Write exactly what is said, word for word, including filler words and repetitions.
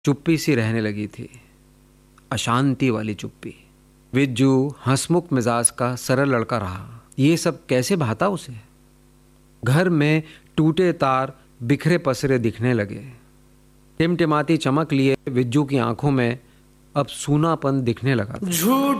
चुप्पी सी रहने लगी थी, अशांति वाली चुप्पी। विज्जू हंसमुख मिजाज का सरल लड़का रहा। ये सब कैसे भाता उसे? घर में टूटे तार बिखरे पसरे दिखने लगे। टिमटिमाती चमक लिए विज्जू की आंखों में अब सूनापन दिखने लगा।